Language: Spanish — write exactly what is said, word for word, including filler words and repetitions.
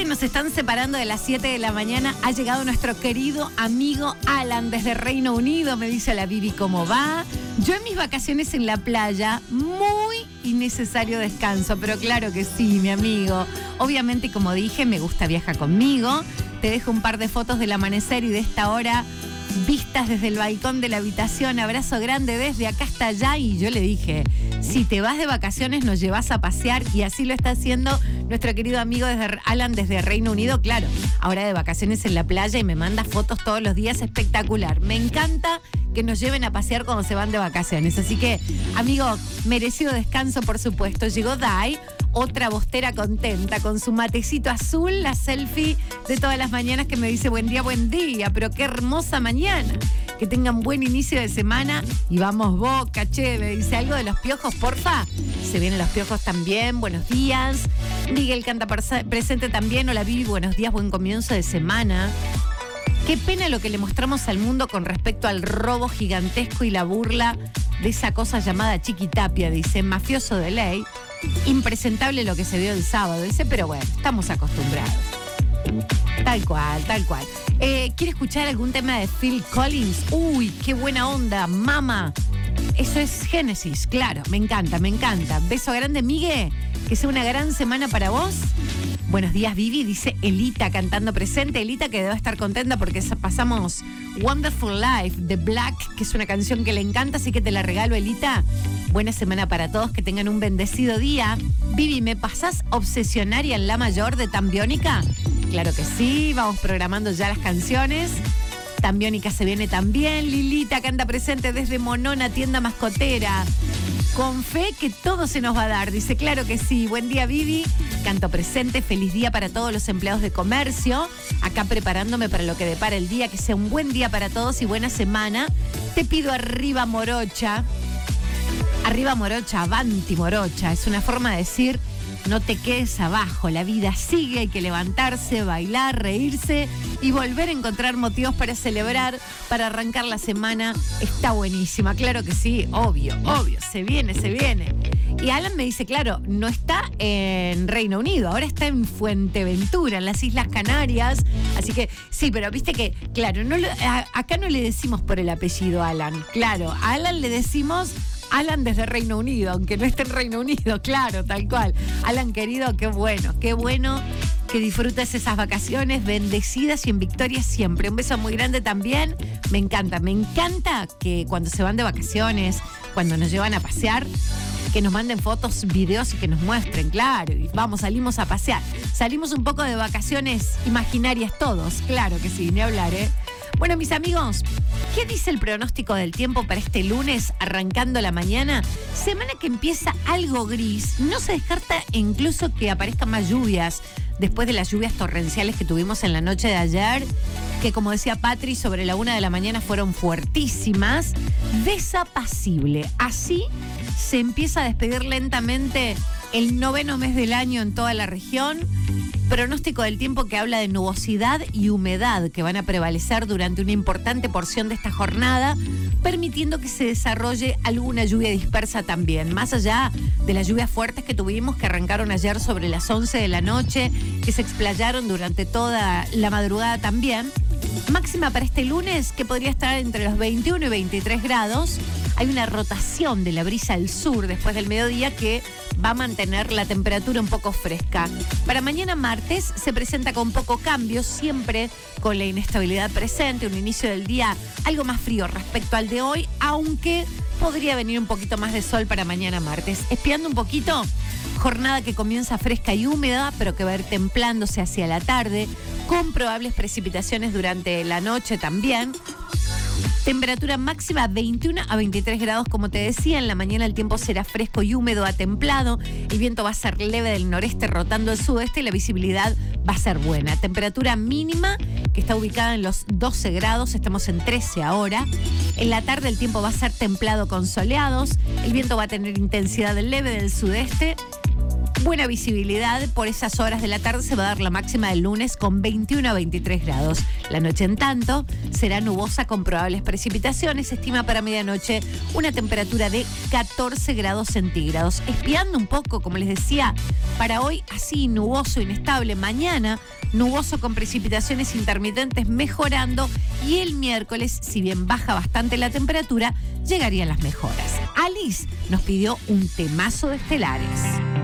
nos están separando de las siete de la mañana. Ha llegado nuestro querido amigo Alan desde Reino Unido. Me dice la Vivi cómo va. Yo en mis vacaciones en la playa, muy innecesario descanso, pero claro que sí, mi amigo. Obviamente, como dije, me gusta Viaja Conmigo. Te dejo un par de fotos del amanecer y de esta hora vistas desde el balcón de la habitación. Abrazo grande desde acá hasta allá. Y yo le dije, si te vas de vacaciones nos llevas a pasear, y así lo está haciendo nuestro querido amigo desde Alan desde Reino Unido. Claro, ahora de vacaciones en la playa y me manda fotos todos los días. Espectacular. Me encanta que nos lleven a pasear cuando se van de vacaciones. Así que, amigo, merecido descanso, por supuesto. Llegó Dai, otra bostera contenta, con su matecito azul, la selfie de todas las mañanas que me dice buen día, buen día, pero qué hermosa mañana. Que tengan buen inicio de semana y vamos Boca, che, me dice algo de los piojos, porfa. Se vienen los piojos también, buenos días. Miguel canta presente también, hola Vivi, buenos días, buen comienzo de semana. Qué pena lo que le mostramos al mundo con respecto al robo gigantesco y la burla de esa cosa llamada Chiquitapia, dice, mafioso de ley. Impresentable lo que se vio el sábado, dice, pero bueno, estamos acostumbrados. Tal cual, tal cual. Eh, ¿Quiere escuchar algún tema de Phil Collins? Uy, qué buena onda, mama. Eso es Génesis, claro, me encanta, me encanta. Beso grande, Migue. Que sea una gran semana para vos. Buenos días, Vivi, dice Elita cantando presente. Elita que debe estar contenta porque pasamos Wonderful Life de Black, que es una canción que le encanta, así que te la regalo, Elita. Buena semana para todos, que tengan un bendecido día. Vivi, ¿me pasás Obsesionaria en la mayor de Tambiónica? Claro que sí, vamos programando ya las canciones. Tambiónica se viene también. Lilita canta presente desde Monona, tienda mascotera. Con fe que todo se nos va a dar, dice, claro que sí. Buen día, Vivi. Canto presente, feliz día para todos los empleados de comercio. Acá preparándome para lo que depara el día, que sea un buen día para todos y buena semana. Te pido arriba Morocha. Arriba Morocha, avanti Morocha. Es una forma de decir, no te quedes abajo, la vida sigue, hay que levantarse, bailar, reírse y volver a encontrar motivos para celebrar, para arrancar la semana. Está buenísima, claro que sí, obvio, obvio, se viene, se viene. Y Alan me dice, claro, no está en Reino Unido, ahora está en Fuerteventura, en las Islas Canarias. Así que, sí, pero viste que, claro, no lo, a, acá no le decimos por el apellido Alan. Claro, a Alan le decimos Alan desde Reino Unido, aunque no esté en Reino Unido, claro, tal cual. Alan, querido, qué bueno, qué bueno que disfrutes esas vacaciones bendecidas y en victoria siempre. Un beso muy grande también. Me encanta, me encanta que cuando se van de vacaciones, cuando nos llevan a pasear, que nos manden fotos, videos y que nos muestren, claro. Y vamos, salimos a pasear. Salimos un poco de vacaciones imaginarias todos, claro que sí, ni hablar, ¿eh? Bueno, mis amigos, ¿qué dice el pronóstico del tiempo para este lunes, arrancando la mañana? Semana que empieza algo gris. No se descarta incluso que aparezcan más lluvias después de las lluvias torrenciales que tuvimos en la noche de ayer, que como decía Patri, sobre la una de la mañana fueron fuertísimas. Desapacible. Así se empieza a despedir lentamente el noveno mes del año en toda la región. Pronóstico del tiempo que habla de nubosidad y humedad que van a prevalecer durante una importante porción de esta jornada, permitiendo que se desarrolle alguna lluvia dispersa también. Más allá de las lluvias fuertes que tuvimos, que arrancaron ayer sobre las once de la noche, que se explayaron durante toda la madrugada también. Máxima para este lunes que podría estar entre los veintiuno y veintitrés grados. Hay una rotación de la brisa al sur después del mediodía que va a mantener la temperatura un poco fresca. Para mañana martes se presenta con poco cambio, siempre con la inestabilidad presente, un inicio del día algo más frío respecto al de hoy, aunque podría venir un poquito más de sol para mañana martes. Espiando un poquito, jornada que comienza fresca y húmeda, pero que va a ir templándose hacia la tarde, con probables precipitaciones durante la noche también. Temperatura máxima veintiuno a veintitrés grados, como te decía. En la mañana el tiempo será fresco y húmedo a templado. El viento va a ser leve del noreste rotando al sudeste y la visibilidad va a ser buena. Temperatura mínima que está ubicada en los doce grados, estamos en trece ahora. En la tarde el tiempo va a ser templado con soleados. El viento va a tener intensidad leve del sudeste. buena visibilidad. Por esas horas de la tarde se va a dar la máxima del lunes con veintiuno a veintitrés grados. La noche, en tanto, será nubosa con probables precipitaciones. Se estima para medianoche una temperatura de catorce grados centígrados. Espiando un poco, como les decía, para hoy así nuboso, inestable. Mañana nuboso con precipitaciones intermitentes mejorando. Y el miércoles, si bien baja bastante la temperatura, llegarían las mejoras. Alice nos pidió un temazo de Estelares.